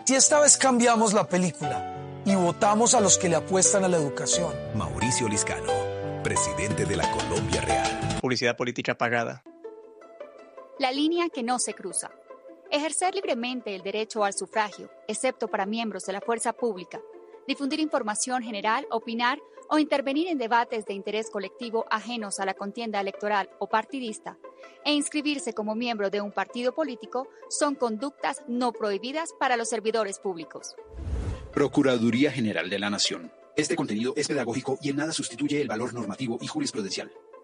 Si esta vez cambiamos la película y votamos a los que le apuestan a la educación. Mauricio Liscano, presidente de la Colombia Real. Publicidad política pagada. La línea que no se cruza. Ejercer libremente el derecho al sufragio, excepto para miembros de la fuerza pública. Difundir información general, opinar o intervenir en debates de interés colectivo ajenos a la contienda electoral o partidista, e inscribirse como miembro de un partido político son conductas no prohibidas para los servidores públicos. Procuraduría General de la Nación. Este contenido es pedagógico y en nada sustituye el valor normativo y jurisprudencial.